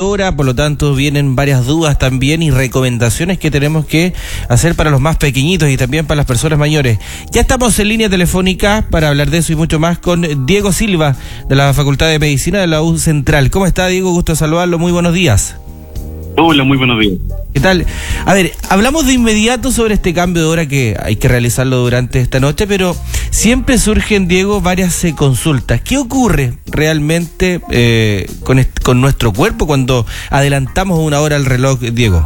hora, por lo tanto vienen varias dudas también y recomendaciones que tenemos que hacer para los más pequeñitos y también para las personas mayores. Ya estamos en línea telefónica para hablar de eso y mucho más con Diego Silva, de la Facultad de Medicina de la U Central. ¿Cómo está, Diego? Gusto saludarlo, muy buenos días. Hola, muy buenos días. ¿Qué tal? A ver, hablamos de inmediato sobre este cambio de hora que hay que realizarlo durante esta noche, pero siempre surgen, Diego, varias consultas. ¿Qué ocurre realmente con nuestro cuerpo cuando adelantamos una hora al reloj, Diego?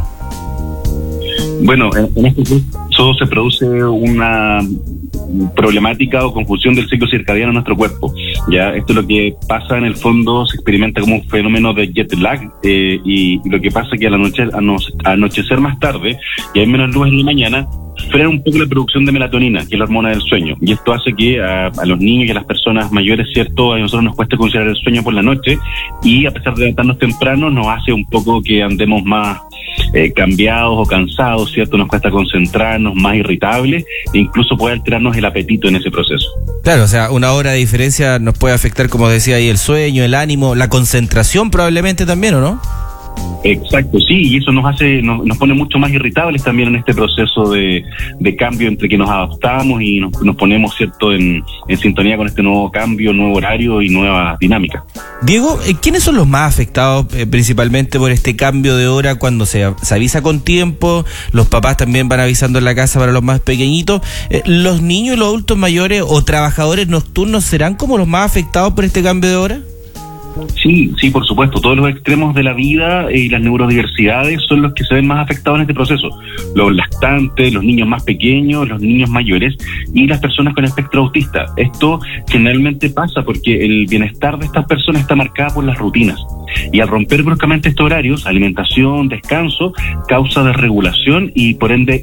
Bueno, en este caso se produce una problemática o confusión del ciclo circadiano en nuestro cuerpo. Ya, esto es lo que pasa en el fondo, se experimenta como un fenómeno de jet lag, y lo que pasa es que al anochecer más tarde y hay menos luz en la mañana, frena un poco la producción de melatonina, que es la hormona del sueño, y esto hace que a los niños y a las personas mayores, cierto, a nosotros nos cuesta conciliar el sueño por la noche, y a pesar de levantarnos temprano nos hace un poco que andemos más cambiados o cansados, cierto, nos cuesta concentrarnos, más irritables, e incluso puede alterarnos el apetito en ese proceso. Claro, o sea, una hora de diferencia nos puede afectar, como decía ahí, el sueño, el ánimo, la concentración probablemente también, ¿o no? Exacto, sí, y eso nos pone mucho más irritables también en este proceso de cambio entre que nos adaptamos y nos ponemos, cierto, en sintonía con este nuevo cambio, nuevo horario y nueva dinámica. Diego, ¿quiénes son los más afectados principalmente por este cambio de hora cuando se avisa con tiempo? Los papás también van avisando en la casa para los más pequeñitos. ¿Los niños y los adultos mayores o trabajadores nocturnos serán como los más afectados por este cambio de hora? Sí, por supuesto. Todos los extremos de la vida y las neurodiversidades son los que se ven más afectados en este proceso. Los lactantes, los niños más pequeños, los niños mayores y las personas con espectro autista. Esto generalmente pasa porque el bienestar de estas personas está marcado por las rutinas. Y al romper bruscamente estos horarios, alimentación, descanso, causa desregulación y por ende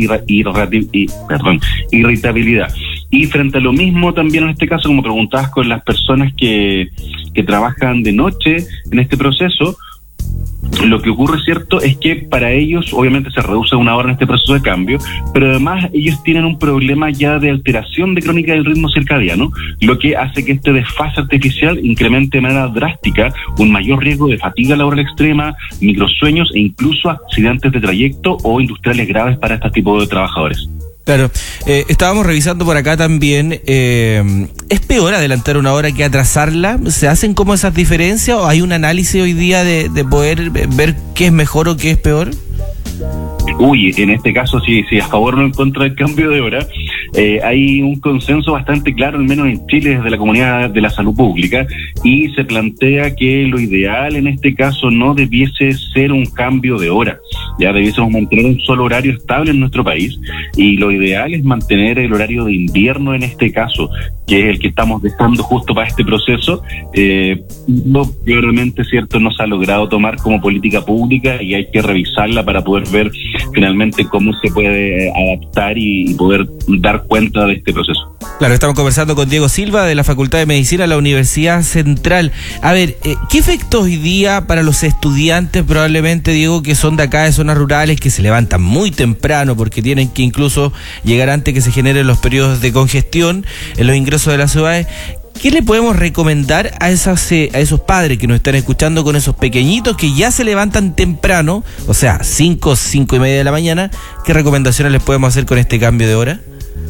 irritabilidad. Y frente a lo mismo también en este caso, como preguntabas, con las personas que trabajan de noche en este proceso, lo que ocurre, cierto, es que para ellos obviamente se reduce una hora en este proceso de cambio, pero además ellos tienen un problema ya de alteración de crónica del ritmo circadiano, lo que hace que este desfase artificial incremente de manera drástica un mayor riesgo de fatiga laboral extrema, microsueños e incluso accidentes de trayecto o industriales graves para este tipo de trabajadores. Claro, estábamos revisando por acá también, ¿es peor adelantar una hora que atrasarla? ¿Se hacen como esas diferencias o hay un análisis hoy día de poder ver qué es mejor o qué es peor? Uy, en este caso sí, a favor o en contra del cambio de hora. Hay un consenso bastante claro, al menos en Chile, desde la comunidad de la salud pública, y se plantea que lo ideal en este caso no debiese ser un cambio de hora. Ya debiésemos mantener un solo horario estable en nuestro país, y lo ideal es mantener el horario de invierno en este caso, que es el que estamos dejando justo para este proceso. Probablemente, cierto, no se ha logrado tomar como política pública y hay que revisarla para poder ver finalmente cómo se puede adaptar y poder dar cuenta de este proceso. Claro, estamos conversando con Diego Silva de la Facultad de Medicina de la Universidad Central. A ver, ¿qué efectos hoy día para los estudiantes probablemente, Diego, que son de acá de zonas rurales, que se levantan muy temprano porque tienen que incluso llegar antes que se generen los periodos de congestión en los ingresos de las ciudades? ¿Qué le podemos recomendar a esos padres que nos están escuchando con esos pequeñitos que ya se levantan temprano, o sea, 5:30 de la mañana? ¿Qué recomendaciones les podemos hacer con este cambio de hora?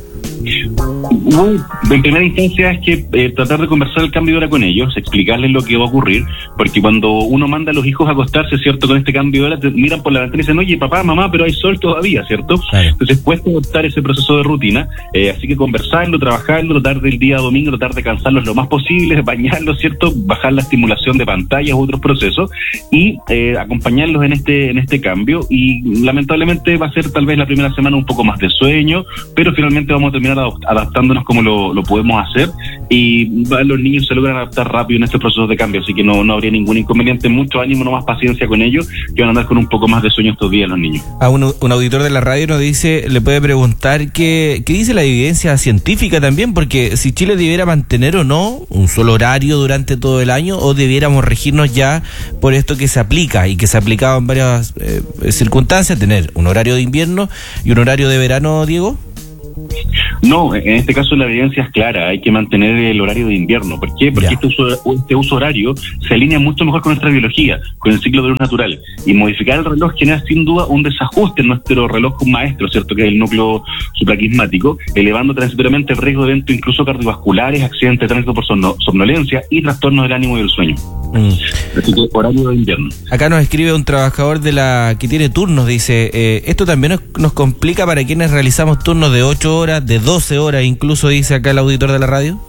En primera instancia es que tratar de conversar el cambio de hora con ellos, explicarles lo que va a ocurrir, porque cuando uno manda a los hijos a acostarse, cierto, con este cambio de hora, te miran por la ventana y dicen, oye, papá, mamá, pero hay sol todavía, ¿cierto? Claro. Entonces cuesta adoptar ese proceso de rutina, así que conversarlo, trabajarlo, tratar del día domingo, tratar de cansarlos lo más posible, bañarlos, ¿cierto? Bajar la estimulación de pantallas u otros procesos y acompañarlos en este cambio, y lamentablemente va a ser tal vez la primera semana un poco más de sueño, pero finalmente vamos a terminar adaptándonos como lo podemos hacer, y los niños se logran adaptar rápido en este proceso de cambio, así que no habría ningún inconveniente. Mucho ánimo, no más paciencia con ellos, que van a andar con un poco más de sueño estos días los niños. Un auditor de la radio nos dice, le puede preguntar qué dice la evidencia científica también, porque si Chile debiera mantener o no un solo horario durante todo el año, o debiéramos regirnos ya por esto que se aplica y que se ha aplicado en varias circunstancias, tener un horario de invierno y un horario de verano, Diego. No, en este caso la evidencia es clara, hay que mantener el horario de invierno. ¿Por qué? Porque este uso horario se alinea mucho mejor con nuestra biología, con el ciclo de luz natural, y modificar el reloj genera sin duda un desajuste en nuestro reloj maestro, ¿cierto?, que es el núcleo supraquiasmático, elevando transitoriamente el riesgo de eventos incluso cardiovasculares, accidentes de tránsito por somnolencia y trastornos del ánimo y del sueño. Así que horario de invierno. Acá nos escribe un trabajador que tiene turnos, dice, esto también nos complica para quienes realizamos turnos de 8 horas, de 12 horas, incluso dice acá el auditor de la radio.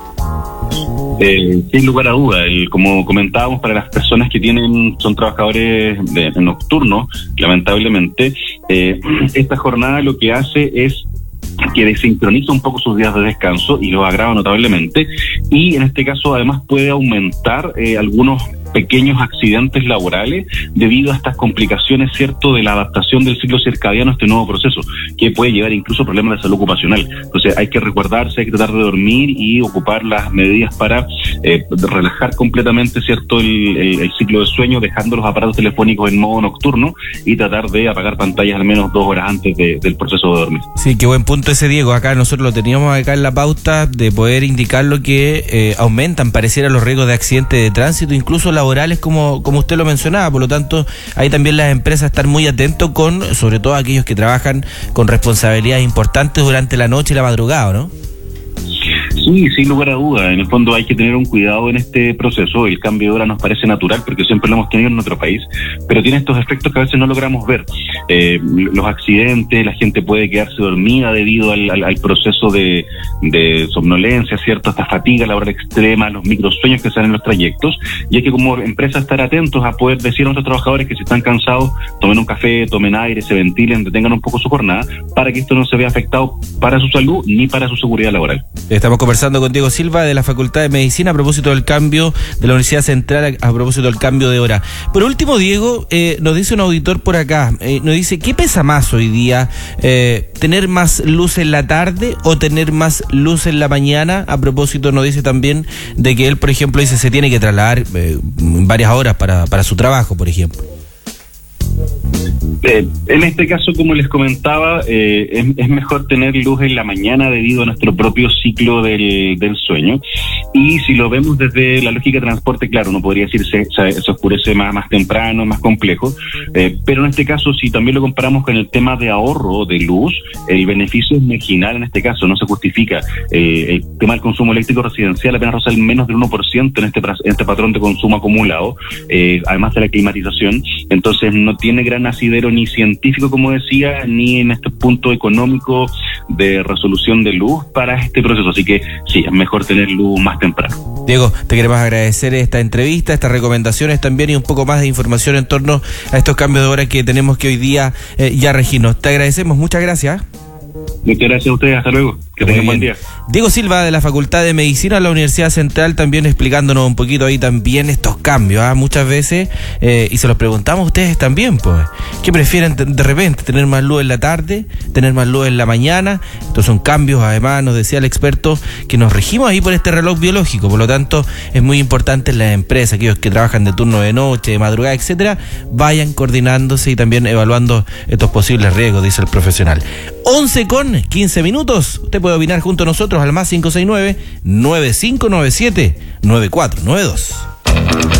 Sin lugar a duda, como comentábamos, para las personas que son trabajadores nocturnos, lamentablemente, esta jornada lo que hace es que desincroniza un poco sus días de descanso y los agrava notablemente, y en este caso además puede aumentar algunos pequeños accidentes laborales debido a estas complicaciones, ¿cierto?, de la adaptación del ciclo circadiano a este nuevo proceso, que puede llevar incluso a problemas de salud ocupacional. Entonces hay que resguardarse, hay que tratar de dormir y ocupar las medidas para relajar completamente, ¿cierto?, el ciclo de sueño, dejando los aparatos telefónicos en modo nocturno y tratar de apagar pantallas al menos 2 horas antes del proceso de dormir. Sí, qué buen punto ese, Diego. Acá nosotros lo teníamos acá en la pauta de poder indicar lo que aumentan, pareciera, los riesgos de accidentes de tránsito, incluso laborales, como usted lo mencionaba. Por lo tanto, ahí también las empresas están muy atentos sobre todo aquellos que trabajan con responsabilidades importantes durante la noche y la madrugada, ¿no? Sí, sin lugar a duda. En el fondo hay que tener un cuidado en este proceso. El cambio de hora nos parece natural porque siempre lo hemos tenido en nuestro país, pero tiene estos efectos que a veces no logramos ver. Los accidentes, la gente puede quedarse dormida debido al proceso de somnolencia, ¿cierto? Esta fatiga laboral extrema, los microsueños que salen en los trayectos, y hay que como empresa estar atentos a poder decir a nuestros trabajadores que si están cansados, tomen un café, tomen aire, se ventilen, detengan un poco su jornada, para que esto no se vea afectado para su salud ni para su seguridad laboral. Estamos conversando con Diego Silva de la Facultad de Medicina a propósito del cambio de la Universidad Central, a propósito del cambio de hora. Por último, Diego, nos dice un auditor por acá, nos dice, ¿qué pesa más hoy día? ¿Tener más luz en la tarde o tener más luz en la mañana? A propósito, nos dice también de que él, por ejemplo, dice se tiene que trasladar varias horas para su trabajo, por ejemplo. En este caso, como les comentaba, es mejor tener luz en la mañana debido a nuestro propio ciclo del sueño. Y si lo vemos desde la lógica de transporte, claro, uno podría decir se oscurece más temprano, más complejo. Pero en este caso, si también lo comparamos con el tema de ahorro de luz, el beneficio es marginal en este caso, no se justifica. El tema del consumo eléctrico residencial apenas roza el menos del 1% en este patrón de consumo acumulado, además de la climatización. Entonces no tiene gran asidero ni científico, como decía, ni en este punto económico de resolución de luz para este proceso. Así que sí, es mejor tener luz más temprano. Diego, te queremos agradecer esta entrevista, estas recomendaciones también y un poco más de información en torno a estos cambios de hora que tenemos que hoy día ya regirnos. Te agradecemos, muchas gracias. Muchas gracias a ustedes, hasta luego. Que tengan buen día. Diego Silva de la Facultad de Medicina de la Universidad Central también explicándonos un poquito ahí también estos cambios, muchas veces, y se los preguntamos a ustedes también, pues, ¿qué prefieren de repente? ¿Tener más luz en la tarde? ¿Tener más luz en la mañana? Estos son cambios, además, nos decía el experto, que nos regimos ahí por este reloj biológico, por lo tanto, es muy importante en las empresas, aquellos que trabajan de turno de noche, de madrugada, etcétera, vayan coordinándose y también evaluando estos posibles riesgos, dice el profesional. 11:15. Usted puede opinar junto a nosotros al más 569-9597-9492.